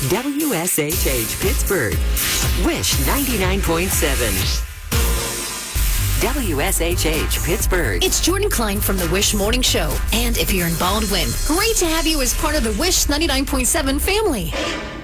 WSHH Pittsburgh. Wish 99.7. WSHH Pittsburgh. It's Jordan Klein from the Wish Morning Show. And if you're in Baldwin, great to have you as part of the Wish 99.7 family.